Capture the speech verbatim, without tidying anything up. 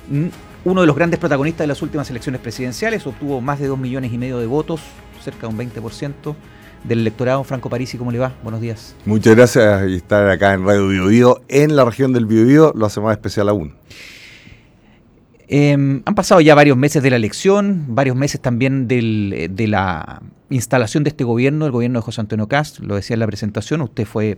uno de los grandes protagonistas de las últimas elecciones presidenciales, obtuvo más de dos millones y medio de votos, cerca de un veinte por ciento del electorado. Franco Parisi, ¿cómo le va? Buenos días. Muchas gracias por estar acá en Radio Biobío, en la región del Biobío, lo hace más especial aún. Eh, han pasado ya varios meses de la elección, varios meses también del, de la instalación de este gobierno, el gobierno de José Antonio Kast, lo decía en la presentación, usted fue